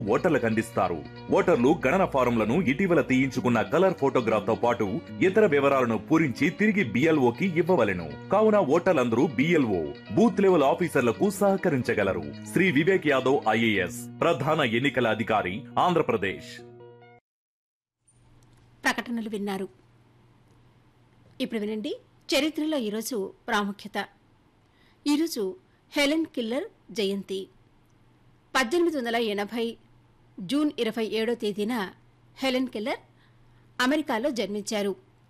ఓటర్లకు అందిస్తారు. ఓటర్లు గణన ఫారంలను ఇటీవల తీయించుకున్న కలర్ ఫోటోగ్రాఫ్ తో పాటు ఇతర వివరాలను పూరించి తిరిగి BLOకి ఇవ్వవలెను. కావున ఓటర్లందరూ BLO బూత్ లెవెల్ ఆఫీసర్లకు సహకరించగలరు. శ్రీ వివేక్ యాదవ్ IAS ప్రధాన ఎన్నికల అధికారి, ఆంధ్రప్రదేశ్. ప్రకటనలు విన్నారు. ఇప్పుడు వినండి చరిత్రలో ఈరోజు ప్రాముఖ్యత. ఈరోజు హెలెన్ కిల్లర్ జయంతి. 1880 జూన్ 27వ తేదీన హెలెన్ కిల్లర్ అమెరికాలో జన్మించారు.